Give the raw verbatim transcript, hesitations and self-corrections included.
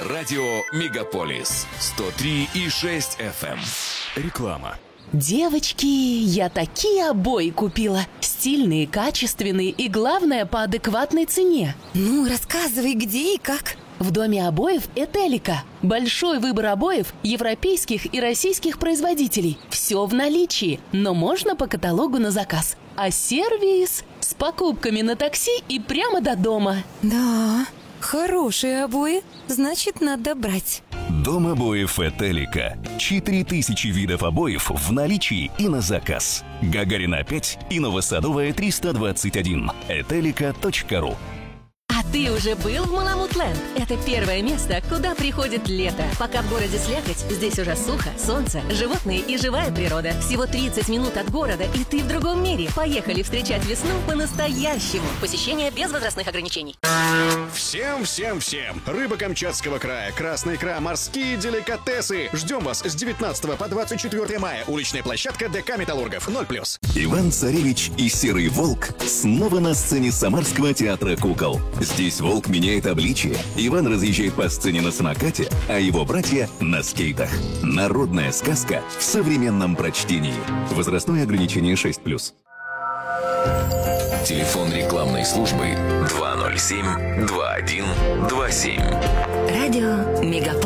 Радио Мегаполис сто три и шесть эф эм. Реклама. Девочки, я такие обои купила. Стильные, качественные и, главное, по адекватной цене. Ну, рассказывай, где и как. В доме обоев «Этелика». Большой выбор обоев европейских и российских производителей. Все в наличии, но можно по каталогу на заказ. А сервис с покупками на такси и прямо до дома. Да, хорошие обои, значит, надо брать. Дом обоев «Этелика». Четыре тысячи видов обоев в наличии и на заказ. Гагарина пять и Новосадовая триста двадцать один. этелика точка ру. А ты уже был в Маламут-ленд? Это первое место, куда приходит лето. Пока в городе слякоть, здесь уже сухо, солнце, животные и живая природа. Всего тридцать минут от города, и ты в другом мире. Поехали встречать весну по-настоящему. Посещение без возрастных ограничений. Всем, всем, всем! Рыба Камчатского края, красная икра, морские деликатесы. Ждем вас с девятнадцатого по двадцать четвёртое мая. Уличная площадка ДК «Металлургов». ноль плюс. Иван-Царевич и Серый Волк снова на сцене Самарского театра кукол. Здесь волк меняет обличие, Иван разъезжает по сцене на самокате, а его братья на скейтах. Народная сказка в современном прочтении. Возрастное ограничение шесть плюс. Телефон рекламной службы два ноль семь два один два семь. Радио Мегаполис.